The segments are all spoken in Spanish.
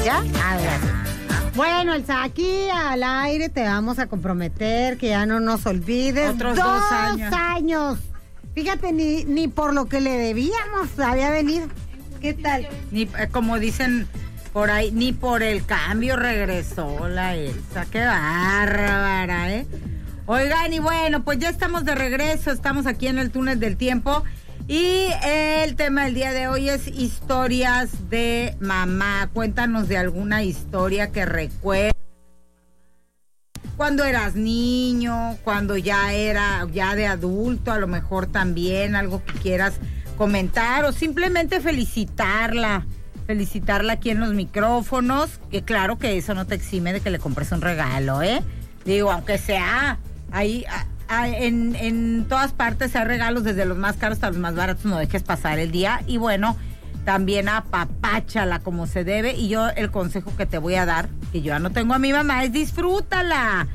¿Ya? A ver. Bueno, Elsa, aquí al aire te vamos a comprometer que ya no nos olvides. Otros 2 años. 2 años. Fíjate, ni por lo que le debíamos había venido. ¿Qué tal? Ni, como dicen por ahí, ni por el cambio regresó la Elsa. Qué bárbara, ¿eh? Oigan, y bueno, pues ya estamos de regreso, estamos aquí en el túnel del tiempo. Y el tema del día de hoy es historias de mamá. Cuéntanos de alguna historia que recuerdes. Cuando eras niño, cuando ya de adulto, a lo mejor también algo que quieras comentar o simplemente felicitarla aquí en los micrófonos, que claro que eso no te exime de que le compres un regalo, digo, aunque sea ahí en todas partes hay regalos, desde los más caros hasta los más baratos, no dejes pasar el día. Y bueno, también apapáchala como se debe. Y yo el consejo que te voy a dar, que yo ya no tengo a mi mamá, es disfrútala,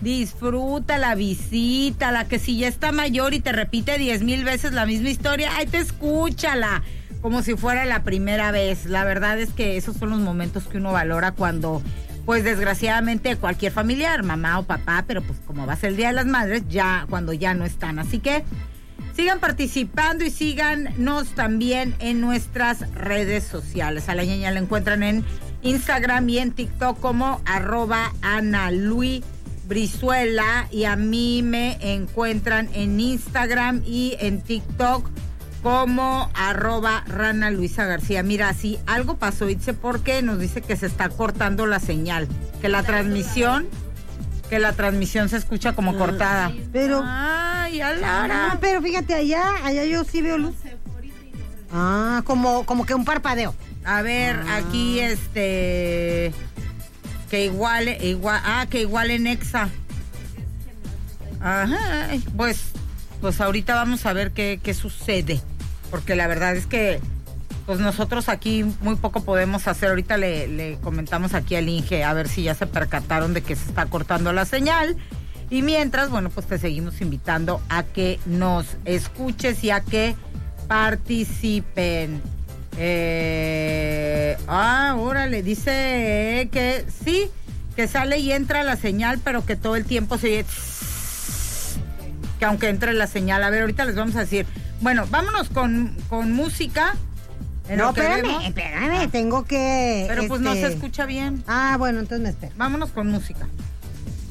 visítala, que si ya está mayor y te repite 10,000 veces la misma historia, ay, te escúchala, como si fuera la primera vez. La verdad es que esos son los momentos que uno valora cuando, pues desgraciadamente, cualquier familiar, mamá o papá, pero pues como va a ser el Día de las Madres, ya cuando ya no están. Así que sigan participando y síganos también en nuestras redes sociales. A la ñaña la encuentran en Instagram y en TikTok como @AnaLuiBrizuela, y a mí me encuentran en Instagram y en TikTok como @Rana Luisa García. Mira, si algo pasó, Itze, porque nos dice que se está cortando la señal, que la transmisión se escucha como cortada. Pero, ay, Alara. pero fíjate, allá yo sí veo luz. Como que un parpadeo. A ver, aquí que igual en Exa. Ajá, pues ahorita vamos a ver qué sucede, porque la verdad es que pues nosotros aquí muy poco podemos hacer. Ahorita le comentamos aquí al Inge a ver si ya se percataron de que se está cortando la señal, y mientras, bueno, pues te seguimos invitando a que nos escuches y a que participen. Órale, dice que sí, que sale y entra la señal, pero que todo el tiempo se oye, que aunque entre la señal. A ver, ahorita les vamos a decir. Bueno, vámonos con música. No, espérame, tengo que... Pero pues no se escucha bien. Bueno, entonces me espero. Vámonos con música.